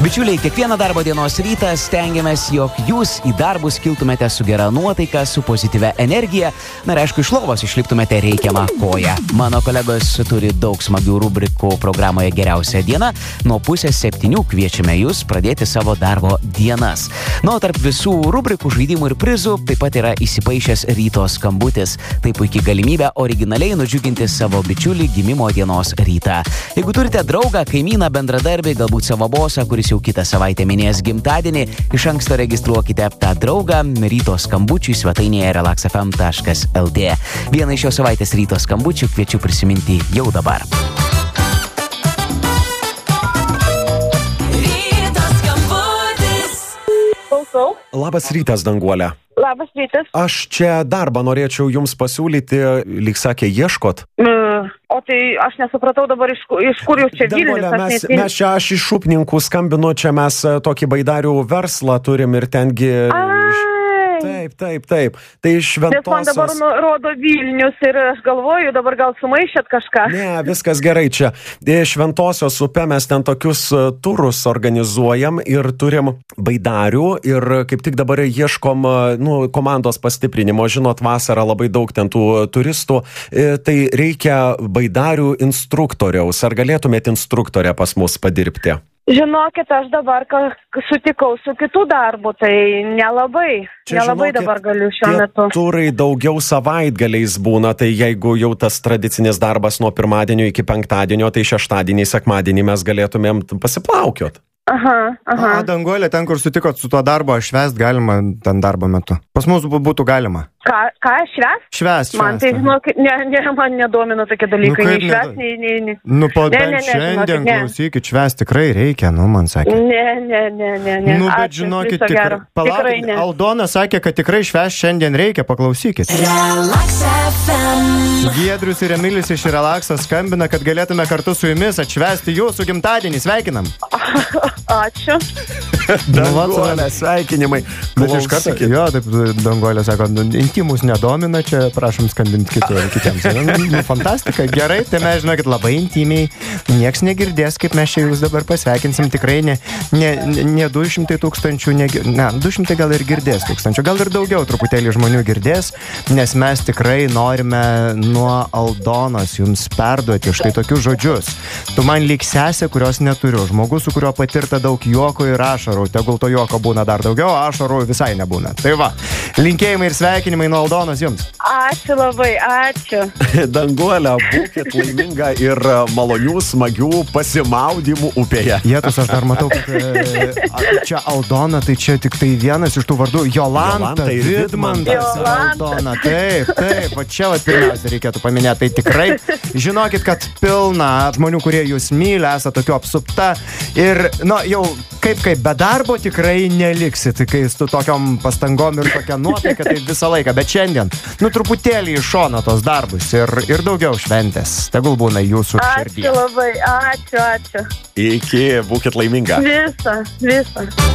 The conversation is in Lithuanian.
Bičiuliai, kiekvieną darbo dienos rytą stengiamės, jog jūs į darbus kiltumėte su gera nuotaika, su pozityvia energija, na ir aišku, iš lovos išliptumėte reikiamą koją. Mano kolegos turi daug smagių rubrikų programoje Geriausia diena. Nuo 6:30 kviečiame jūs pradėti savo darbo dienas. Na, o tarp visų rubrikų, žaidimų ir prizų taip pat yra įsipaišęs ryto skambutis. Tai puikiai galimybė originaliai nudžiuginti savo bičiulį gimimo dienos rytą. Jeigu turite draugą, kaimyną, bendradarbį, galbūt savo bosą, kuris jau kitą savaitę minės gimtadienį, iš anksto registruokite tą draugą ryto skambučių svetainėje relaxfm.lt. Vieną iš šios savaitės ryto skambučių kviečiu prisiminti jau dabar. Ryto skambutis. Klausau. Labas rytas, Danguolė. Labas rytas. Aš čia darbą norėčiau jums pasiūlyti, lyg sakė, ieškot. O tai aš nesupratau dabar, iš kur jūs čia Vilnius. Danguolė, mes čia, aš iš Šupninkų skambinu, čia mes tokį baidarių verslą turim ir tengi... Taip. Tai iš Šventosios... Nes man dabar rodo Vilnius ir aš galvoju, dabar gal sumaišėt kažką. Ne, viskas gerai čia. Šventosios upe mes ten tokius turus organizuojam ir turim baidarių ir kaip tik dabar ieškom komandos pastiprinimo. Žinot, vasarą labai daug ten tų turistų. Tai reikia baidarių instruktoriaus. Ar galėtumėt instruktorę pas mus padirbti? Žinokit, aš dabar sutikau su kitų darbu, tai nelabai žinokit, dabar galiu šiuo metu. Turai daugiau savaitgaliais būna, tai jeigu jau tas tradicinis darbas nuo pirmadienio iki penktadienio, tai šeštadienį, sekmadienį mes galėtumėm pasiplaukiot. Aha. Danguolė, ten, kur sutikot su tuo darbo, švęst galima ten darbo metu. Pas mus būtų galima. Ką švęst? Švęst. Man tai, žinokit, man nedomina tokie dalykai, nei švęst, nei... Bent šiandien klausykit, švęst tikrai reikia, man sakė. Ne. Bet žinokit, palaukit, Aldona sakė, kad tikrai švęst šiandien reikia, paklausykit. Relax FM. Giedrius ir Emilis iš Relaxo skambina, kad galėtume kartu su jumis atšvęsti jūsų gimtadienį. Sveikinam. Ačiū. Danguolė, sveikinimai. Bet iš karto, jo, taip Danguolė sako, intimus nedomina, čia prašom skambinti kitiems. Fantastika, gerai, tai mes žinokit labai intimiai, nieks negirdės, kaip mes čia jūs dabar pasveikinsim, tikrai ne 200 tūkstančių, 200 gal ir girdės tūkstančių, gal ir daugiau truputėlį žmonių girdės, nes mes tikrai norime nuo Aldonos jums perduoti štai tokius žodžius. Tu man lyg sesė, kurios neturiu, žmogus, su kuriuo patirta daug juoko ir ašarų, tegul to juoko būna dar daugiau, ašarų visai nebūna. Tai va, linkėjimai ir sveikinimai nuo Aldonos jums. Ačiū labai, ačiū. Danguolė, būkit laiminga ir malonių, smagių pasimaudymų upėje. Jėtus, aš dar matau, kad čia Aldona, tai čia tik tai vienas iš tų vardų. Jolanta Vidmantas ir Aldona. Taip, va čia pirmiausia reikėtų paminėti. Tai tikrai žinokit, kad pilna žmonių, kurie jūs myli, esate tokiu apsupta ir, jau kaip be darbo tikrai neliksit, kai su tokiom pastangom ir tokia nuotaika, tai visą laiką, bet šiandien, truputėlį iš šono tos darbus ir daugiau šventės. Tegul būna jūsų širdį. Ačiū labai, ačiū. Iki, būkit laiminga. Visą.